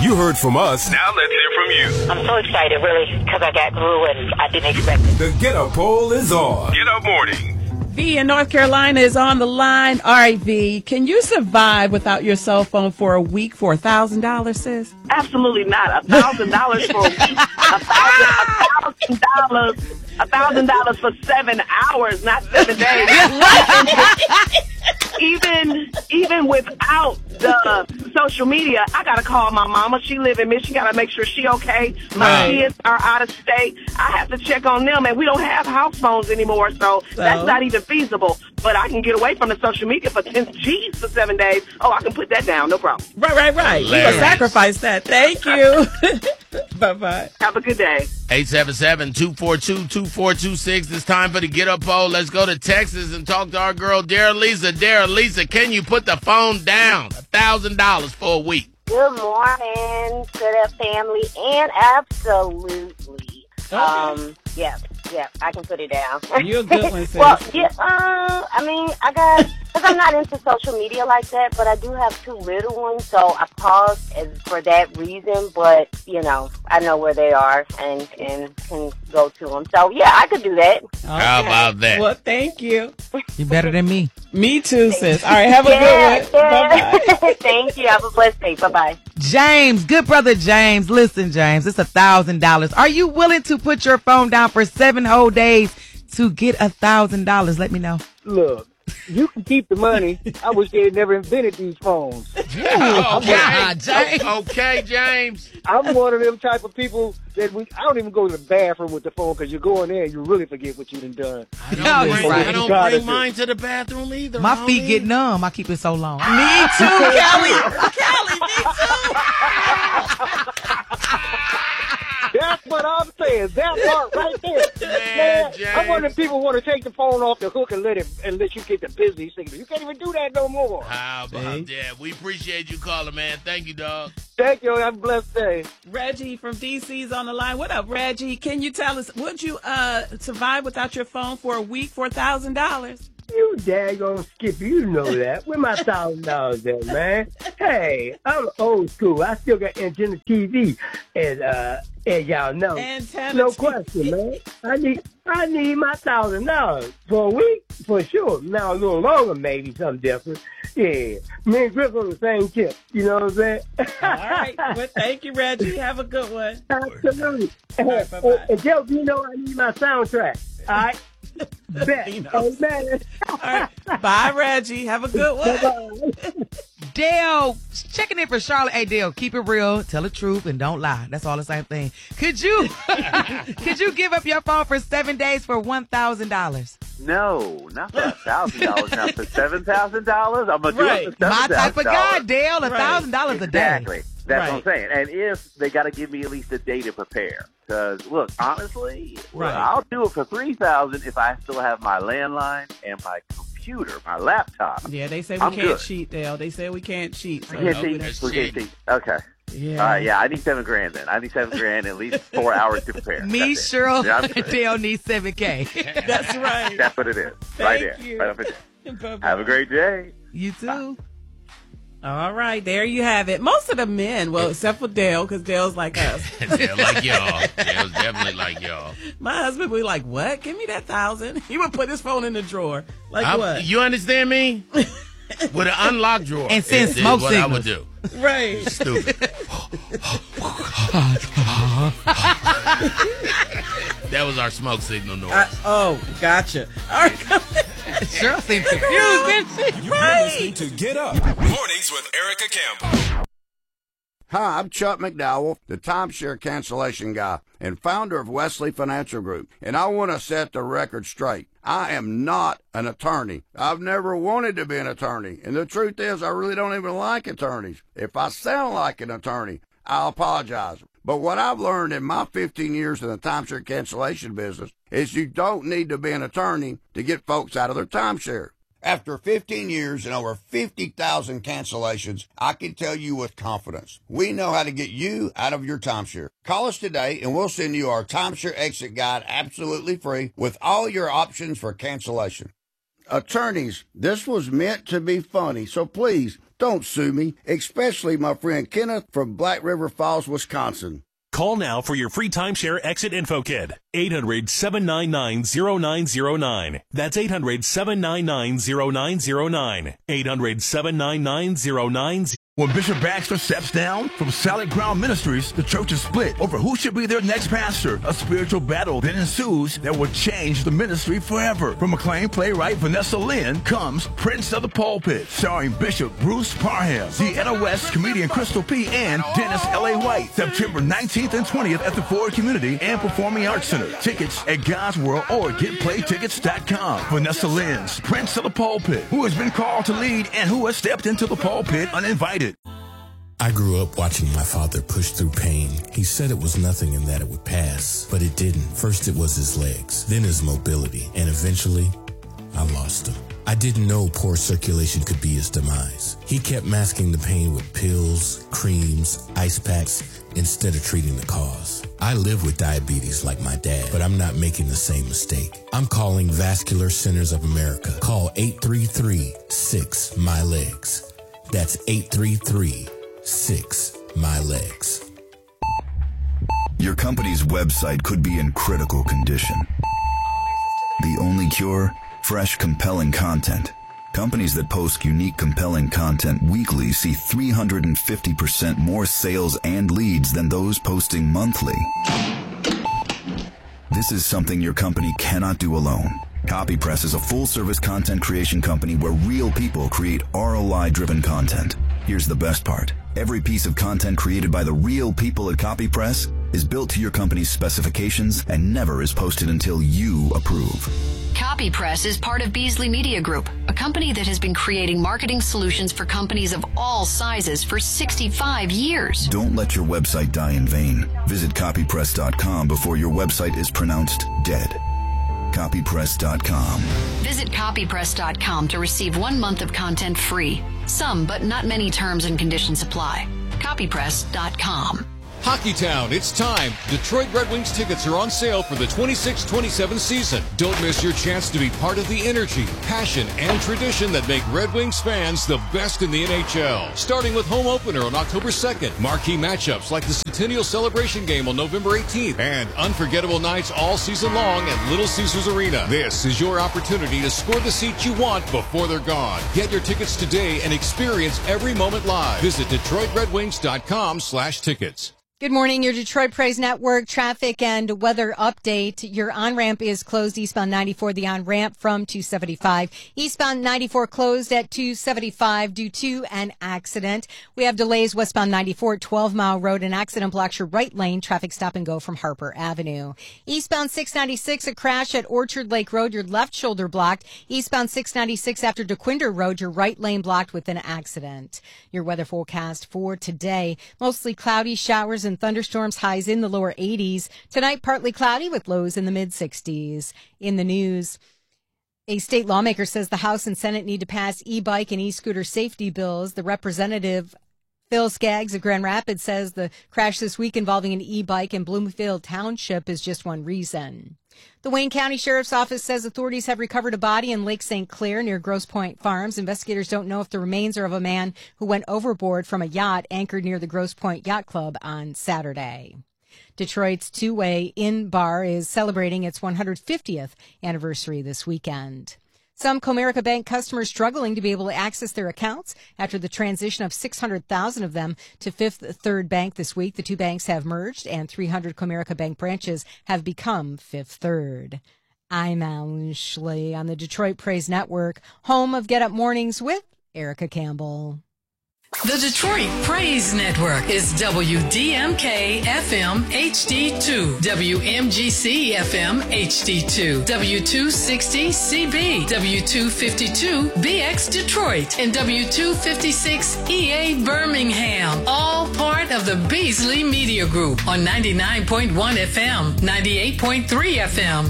You heard from us. Now let's hear from you. I'm so excited, really, because I got through and I didn't expect it. The Get Up poll is on. Get Up Morning. V in North Carolina is on the line. All right, V, can you survive without your cell phone for a week for $1,000, sis? Absolutely not. $1,000 for a week. $1,000 for 7 hours, not 7 days. Even without the social media, I gotta call my mama. She live in Michigan. Gotta make sure she okay. My kids are out of state. I have to check on them, and we don't have house phones anymore, so that's not even feasible. But I can get away from the social media for 10 G's for 7 days. Oh, I can put that down, no problem. Right. You can sacrifice that. Thank you. Bye-bye. Have a good day. 877-242-2426. It's time for the Get Up poll. Let's go to Texas and talk to our girl, Dara Lisa. Dara Lisa, can you put the phone down? $1,000 for a week. Good morning to the family, and absolutely. Yeah, I can put it down. You're a good one, sis. Well, because I'm not into social media like that, but I do have 2 little ones, so I paused for that reason, but, I know where they are and can go to them. So, yeah, I could do that. Okay. How about that? Well, thank you. You're better than me. Me too, sis. All right, have a good one. Bye-bye. Thank you. Have a blessed day. Bye-bye. James, good brother James. Listen, James, it's $1,000. Are you willing to put your phone down for 7 whole days to get $1,000? Let me know. Look, you can keep the money. I wish they had never invented these phones. Okay, James. I'm one of them type of people that I don't even go to the bathroom with the phone, because you go in there and you really forget what you done. I don't bring mine to the bathroom either. My feet get numb. I keep it so long. Me too, Kelly. Kelly, me too. That's what I'm saying. That part right there. Man, I wonder if people want to take the phone off the hook and let you get the business signal. You can't even do that no more. How about that? We appreciate you calling, man. Thank you, dog. Thank you. Have a blessed day. Reggie from DC's on the line. What up, Reggie? Can you tell us, would you survive without your phone for a week for $1,000? You daggone Skippy, you know that. Where my $1,000 at, man? Hey, I'm old school. I still got antenna TV, and y'all know. No question, man. I need my $1,000 for a week for sure. Now a little longer, maybe something different. Yeah, me and Chris on the same tip. You know what I'm saying? All right. Well, thank you, Reggie. Have a good one. Absolutely. Right, bye-bye. And Joe, you know I need my soundtrack. All right. Bet. Amen. All right. Bye, Reggie. Have a good one. Dale, checking in for Charlotte. Hey, Dale, keep it real, tell the truth, and don't lie. That's all the same thing. Could you give up your phone for 7 days for $1,000? No, not for $1,000. Now for $7,000, I'm gonna do it for $7,000. My type of guy, Dale. $1,000 a day. Exactly. That's what I'm saying. And if they got to give me at least a day to prepare, because look, honestly, I'll do it for $3,000 if I still have my landline and my computer, my laptop. Yeah, they say we can't cheat, Dale. They say we can't cheat. So we can't cheat. Okay. Yeah. I need $7,000 then. I need $7,000 and at least 4 hours to prepare. Me, Cheryl, and Dale need $7K. That's right. That's what it is. Right there. You. Right up there. Have a great day. You too. All right, there you have it. Most of the men, well, except for Dale, because Dale's like us. Dale like y'all. Dale's definitely like y'all. My husband would be like, what? Give me that $1,000. He would put his phone in the drawer. Like what? You understand me? With an unlocked drawer. And send smoke signals. What I would do. Right. Stupid. That was our smoke signal noise. Gotcha. All right. Cheryl seemed confused, didn't she? You're listening to Get Up. Mornings with Erica Campbell. Hi, I'm Chuck McDowell, the timeshare cancellation guy and founder of Wesley Financial Group, and I want to set the record straight. I am not an attorney. I've never wanted to be an attorney, and the truth is I really don't even like attorneys. If I sound like an attorney, I'll apologize. But what I've learned in my 15 years in the timeshare cancellation business is you don't need to be an attorney to get folks out of their timeshare. After 15 years and over 50,000 cancellations, I can tell you with confidence, we know how to get you out of your timeshare. Call us today and we'll send you our timeshare exit guide absolutely free with all your options for cancellation. Attorneys, this was meant to be funny, so please Don't sue me, especially my friend Kenneth from Black River Falls, Wisconsin. Call now for your free timeshare exit info kit. 800-799-0909. That's 800-799-0909. 800-799-0909. When Bishop Baxter steps down from Solid Ground Ministries, the church is split over who should be their next pastor. A spiritual battle then ensues that will change the ministry forever. From acclaimed playwright Vanessa Lynn comes Prince of the Pulpit, starring Bishop Bruce Parham, Deanna West, comedian Crystal P., and Dennis L.A. White, September 19th and 20th at the Ford Community and Performing Arts Center. Tickets at God's World or GetPlayTickets.com. Vanessa Lynn's Prince of the Pulpit, who has been called to lead and who has stepped into the pulpit uninvited. I grew up watching my father push through pain. He said it was nothing and that it would pass, but it didn't. First it was his legs, then his mobility, and eventually I lost him. I didn't know poor circulation could be his demise. He kept masking the pain with pills, creams, ice packs, instead of treating the cause. I live with diabetes like my dad, but I'm not making the same mistake. I'm calling Vascular Centers of America. Call 833-6-MY-LEGS. That's 833-6-MY-LEGS. Your company's website could be in critical condition. The only cure? Fresh, compelling content. Companies that post unique, compelling content weekly see 350% more sales and leads than those posting monthly. This is something your company cannot do alone. CopyPress is a full-service content creation company where real people create ROI-driven content. Here's the best part. Every piece of content created by the real people at CopyPress is built to your company's specifications and never is posted until you approve. CopyPress is part of Beasley Media Group, a company that has been creating marketing solutions for companies of all sizes for 65 years. Don't let your website die in vain. Visit copypress.com before your website is pronounced dead. Copypress.com. Visit copypress.com to receive 1 month of content free. Some, but not many terms and conditions apply. Copypress.com. Hockeytown, it's time. Detroit Red Wings tickets are on sale for the 26-27 season. Don't miss your chance to be part of the energy, passion, and tradition that make Red Wings fans the best in the NHL. Starting with home opener on October 2nd, marquee matchups like the Centennial Celebration game on November 18th, and unforgettable nights all season long at Little Caesars Arena. This is your opportunity to score the seats you want before they're gone. Get your tickets today and experience every moment live. Visit DetroitRedWings.com/tickets. Good morning, your Detroit Praise Network traffic and weather update. Your on-ramp is closed eastbound 94, the on-ramp from 275. Eastbound 94 closed at 275 due to an accident. We have delays westbound 94 at 12 Mile Road. An accident blocks your right lane. Traffic stop and go from Harper Avenue. Eastbound 696, a crash at Orchard Lake Road. Your left shoulder blocked. Eastbound 696 after DeQuinder Road. Your right lane blocked with an accident. Your weather forecast for today, mostly cloudy, showers and thunderstorms, highs in the lower 80s. Tonight, partly cloudy with lows in the mid-60s. In the news, a state lawmaker says the House and Senate need to pass e-bike and e-scooter safety bills. The representative, Phil Skaggs of Grand Rapids, says the crash this week involving an e-bike in Bloomfield Township is just one reason. The Wayne County Sheriff's Office says authorities have recovered a body in Lake St. Clair near Grosse Pointe Farms. Investigators don't know if the remains are of a man who went overboard from a yacht anchored near the Grosse Pointe Yacht Club on Saturday. Detroit's Two-Way Inn Bar is celebrating its 150th anniversary this weekend. Some Comerica Bank customers struggling to be able to access their accounts after the transition of 600,000 of them to Fifth Third Bank this week. The two banks have merged, and 300 Comerica Bank branches have become Fifth Third. I'm Alan Schley on the Detroit Praise Network, home of Get Up Mornings with Erica Campbell. The Detroit Praise Network is WDMK FM HD2, WMGC FM HD2, W260 CB, W252 BX Detroit, and W256 EA Birmingham, all part of the Beasley Media Group on 99.1 FM, 98.3 FM,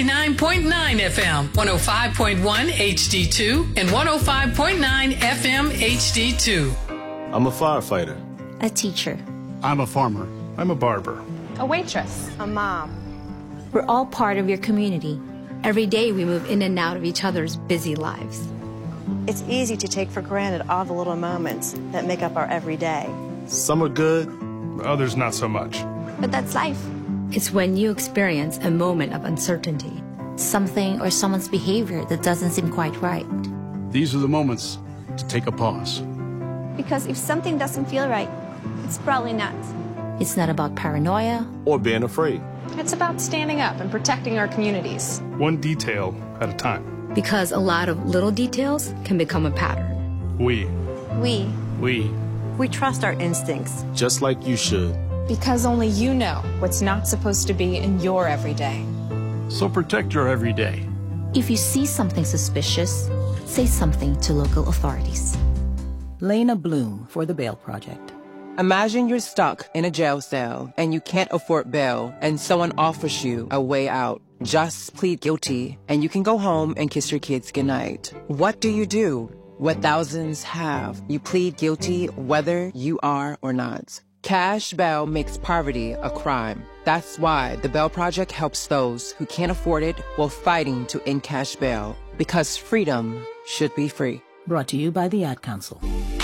99.9 FM, 105.1 HD2, and 105.9 FM HD2. I'm a firefighter. A teacher. I'm a farmer. I'm a barber. A waitress. A mom. We're all part of your community. Every day we move in and out of each other's busy lives. It's easy to take for granted all the little moments that make up our everyday. Some are good, others not so much. But that's life. It's when you experience a moment of uncertainty, something or someone's behavior that doesn't seem quite right. These are the moments to take a pause. Because if something doesn't feel right, it's probably not. It's not about paranoia or being afraid. It's about standing up and protecting our communities. One detail at a time. Because a lot of little details can become a pattern. We trust our instincts. Just like you should. Because only you know what's not supposed to be in your everyday. So protect your everyday. If you see something suspicious, say something to local authorities. Lena Bloom for the Bail Project. Imagine you're stuck in a jail cell and you can't afford bail and someone offers you a way out. Just plead guilty and you can go home and kiss your kids goodnight. What do you do? What thousands have. You plead guilty whether you are or not. Cash bail makes poverty a crime. That's why the Bail Project helps those who can't afford it while fighting to end cash bail. Because freedom should be free. Brought to you by the Ad Council.